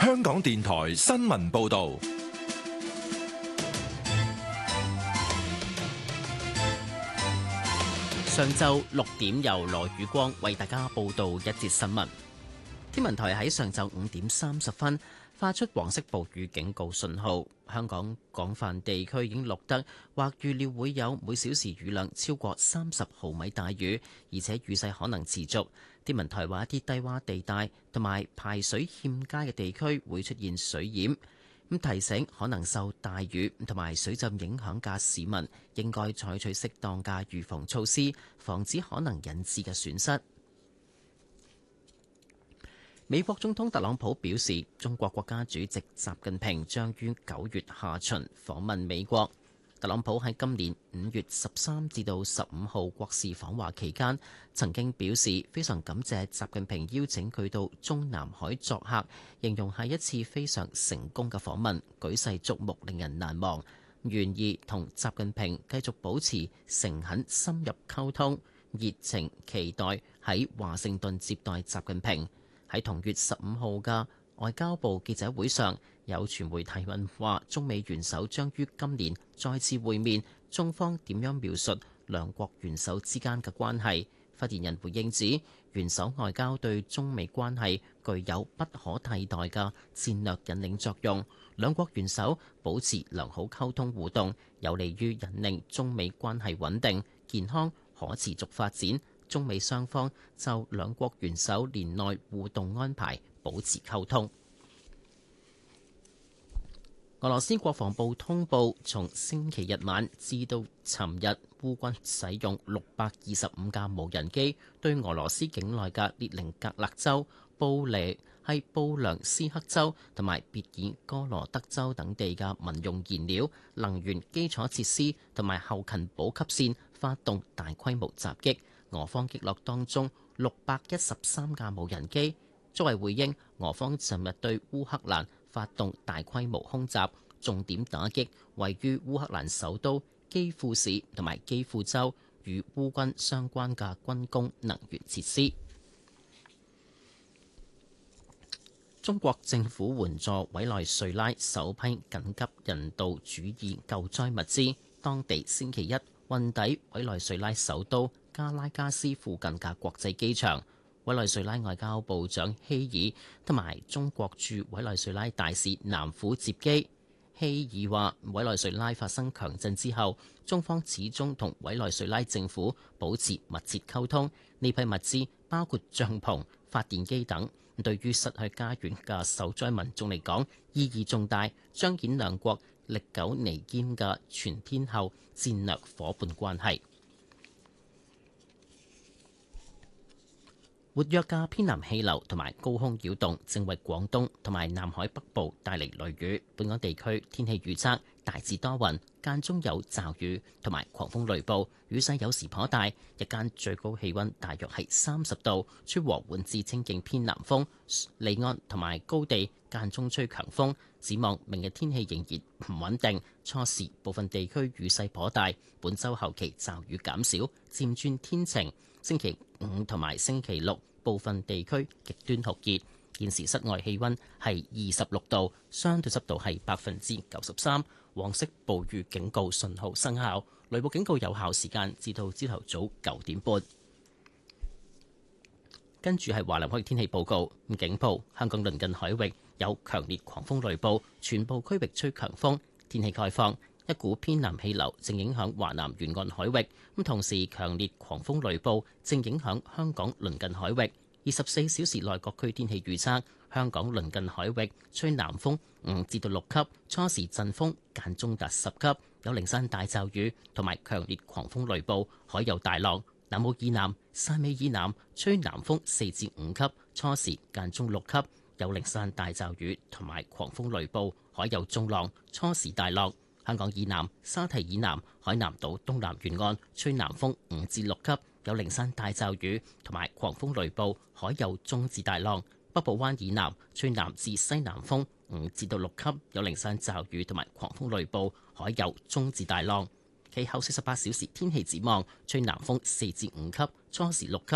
香港電台新聞報道。 上晝6點，由羅宇光為大家報道一節新聞。天文台喺上晝5點30分發出黃色暴雨警告信號，香港廣泛地區已經錄得或預料會有每小時雨量超過30毫米大雨，而且雨勢可能持續。天文台話一啲低洼地帶同埋排水欠佳嘅地區會出現水淹，提醒可能受大雨同埋水浸影響嘅市民應該採取適當嘅預防措施，防止可能引致嘅損失。美國總統特朗普表示，中國國家主席習近平將於9月下旬訪問美國。特朗普喺今年5月13至到15號國事訪華期間，曾經表示非常感謝習近平邀請佢到中南海作客，形容係一次非常成功嘅訪問，舉世矚目，令人難忘。願意同習近平繼續保持誠懇深入溝通，熱情期待喺華盛頓接待習近平。喺同月15號嘅外交部記者會上，有傳媒提問話中美元首將於今年再次會面，中方點樣描述兩國元首之間嘅關係？發言人回應指，元首外交對中美關係具有不可替代嘅戰略引領作用，兩國元首保持良好溝通互動，有利於引領中美關係穩定、健康、可持續發展。中美雙方就兩國元首年內互動安排保持溝通。俄羅斯國防部通報，從星期日晚至到尋日，烏軍使用625架無人機對俄羅斯境內嘅列寧格勒州、布良斯克州同埋別爾哥羅德州等地嘅民用燃料、能源基礎設施同埋後勤補給線發動大規模襲擊。俄方擊落當中613架無人機。作為回應，俄方尋日對烏克蘭發動大規模空襲，重點打擊位於烏克蘭首都基輔市同埋基輔州與烏軍相關嘅軍工能源設施。中國政府援助委內瑞拉首批緊急人道主義救災物資，當地星期一運抵委內瑞拉首都加拉加斯附近嘅國際機場。委內瑞拉外交部長希爾同埋中國駐委內瑞拉大使南虎接機。希爾話：委內瑞拉發生強震之後，中方始終同委內瑞拉政府保持密切溝通。呢批物資包括帳篷、發電機等，對於失去家園嘅受災民眾嚟講意義重大，彰顯兩國歷久彌堅嘅全天候戰略夥伴關係。活躍嘅偏南氣流同埋高空擾動正為廣東同埋南海北部帶嚟雷雨。本港地區天氣預測大致多雲，間中有驟雨同埋狂風雷暴，雨勢有時頗大。日間最高氣溫大約係30度，吹和緩至清勁偏南風，離岸同埋高地間中吹強風。展望明日天氣仍然唔穩定，初時部分地區雨勢頗大。本週後期驟雨減少，漸轉天晴。星期5同埋星期6部分地區極端酷熱。現時室外氣溫係26度，相對濕度係93%。黃色暴雨警告信號生效，雷暴警告有效時間至到朝頭早9點半。跟住係華南海域天氣報告。警報：香港鄰近海域有強烈狂風雷暴，全部區域吹強風。天氣概況：一股偏南氣流正影響華南沿岸海域，同時強烈狂風雷暴正影響香港鄰近海域。24小時內各區天氣預測：香港鄰近海域吹南風5至到6級，初時陣風間中達10級，有零散大驟雨同埋強烈狂風雷暴，海有大浪。南澳以南、汕尾以南吹南風4至5級，初時間中6級，有零散大驟雨同埋狂風雷暴，海有中浪，初時大浪。香港以南、沙堤以南、海南島東南沿岸吹南風5至6級，有零散大驟雨同埋狂風雷暴，海有中至大浪。北部灣以南吹南至西南風5至到6級，有零散驟雨同埋狂風雷暴，海有中至大浪。其後48小時天氣展望：吹南風4至5級，初時6級，